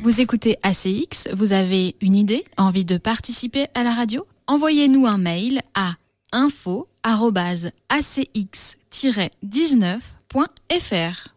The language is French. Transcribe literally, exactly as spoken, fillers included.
Vous écoutez A C X, vous avez une idée, envie de participer à la radio ? Envoyez-nous un mail à info arobase a c x tiret dix-neuf point f r.